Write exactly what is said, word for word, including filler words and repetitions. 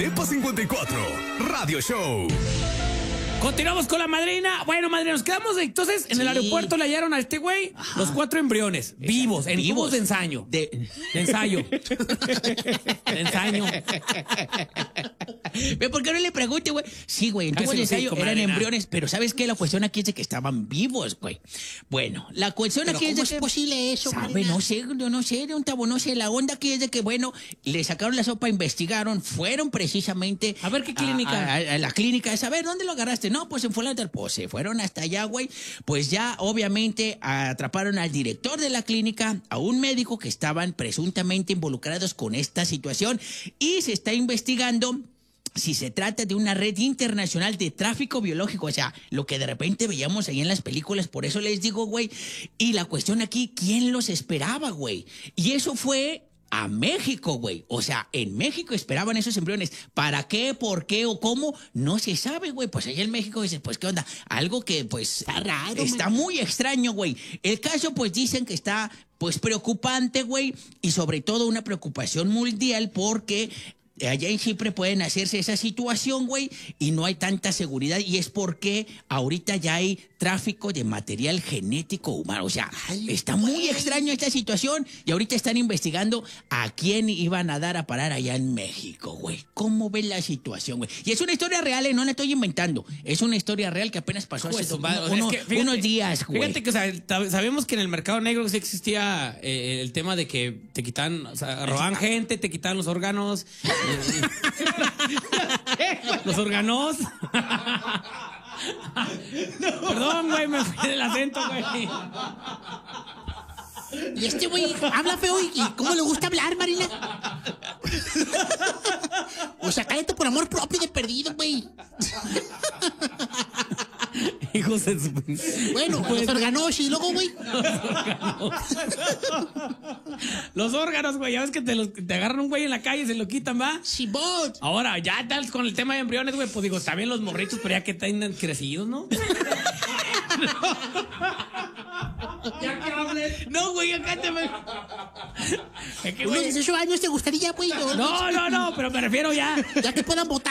EPA cincuenta y cuatro, Radio Show. Continuamos con la madrina. Bueno, madrina, nos quedamos entonces en Sí. el aeropuerto. Le hallaron a este güey los cuatro embriones vivos, en Vivos. tubos de ensayo. De... De ensayo. De ensayo. Ve, ¿por qué no le pregunte, güey? Sí, güey, en Cállese tubos de los ensayo hocico, eran madrina. embriones, pero ¿sabes qué? La cuestión aquí es de que estaban vivos, güey. Bueno, la cuestión ¿Pero aquí es cómo de es que... posible eso, ¿Sabe? Marina? No sé, yo no sé, de un tabo, no sé. La onda aquí es de que, bueno, le sacaron la sopa, investigaron, fueron precisamente... A ver, ¿qué clínica? A, a- a la clínica, es a ver, ¿dónde lo agarraste? No, pues en Fulano. Pues se fueron hasta allá, güey. Pues ya, obviamente, atraparon al director de la clínica, a un médico que estaban presuntamente involucrados con esta situación y se está investigando si se trata de una red internacional de tráfico biológico, o sea, lo que de repente veíamos ahí en las películas, por eso les digo, güey, y la cuestión aquí, ¿quién los esperaba, güey? Y eso fue a México, güey. O sea, en México esperaban esos embriones. ¿Para qué, por qué o cómo? No se sabe, güey. Pues allá en México dicen, pues, ¿qué onda? Algo que, pues, Está raro, está man. muy extraño, güey. El caso, pues, dicen que está, pues, preocupante, güey, y sobre todo una preocupación mundial porque... allá en Chipre pueden hacerse esa situación, güey, y no hay tanta seguridad, y es porque ahorita ya hay tráfico de material genético humano. O sea, Ay, está muy güey. extraño esta situación, y ahorita están investigando a quién iban a dar a parar allá en México, güey. ¿Cómo ven la situación, güey? Y es una historia real, ¿eh? No la estoy inventando. Es una historia real que apenas pasó Hijo de hace su madre, o uno- sea, es uno- que fíjate- unos días, güey. Fíjate que o sea, tab- sabemos que en el mercado negro sí existía eh, el tema de que te quitan, o sea, roban gente, te quitan los órganos. eh, los órganos. Perdón, güey, me fui del acento, güey. Y este güey habla feo y, y ¿cómo le gusta hablar, Marina? O sea, cállate por amor propio de perdido, güey. Hijos de su... Bueno, los órganos y luego, güey. Los órganos, güey, ya ves que te, los, te agarran un güey en la calle y se lo quitan, ¿va? Simón. Ahora, ya tal con el tema de embriones, güey, pues digo, también los morritos, pero ya que están crecidos, ¿no? Ya que hables. No, güey, acá te me... Es que, Unos güey... dieciocho años te gustaría, güey. No, no, no, pero me refiero ya... Ya que puedan votar.